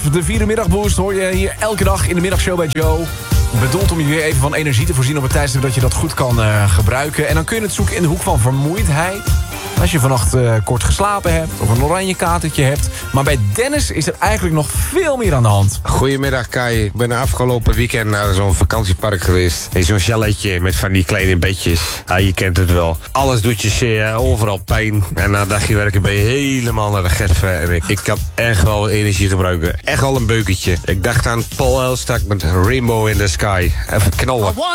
De vierde middagboost hoor je hier elke dag in de middagshow bij Joe. Bedoeld om je weer even van energie te voorzien op het tijdstip dat je dat goed kan gebruiken. En dan kun je het zoeken in de hoek van vermoeidheid. Als je vannacht kort geslapen hebt of een oranje katertje hebt. Maar bij Dennis is er eigenlijk nog veel meer aan de hand. Goedemiddag Kai, ik ben afgelopen weekend naar zo'n vakantiepark geweest. In zo'n chaletje met van die kleine bedjes. Ja, je kent het wel. Alles doet je zeer, overal pijn. En na een dagje werken ben je helemaal naar de getver. En ik had echt wel energie gebruiken. Echt al een beuketje. Ik dacht aan Paul Elstak met Rainbow in the Sky. Even knallen.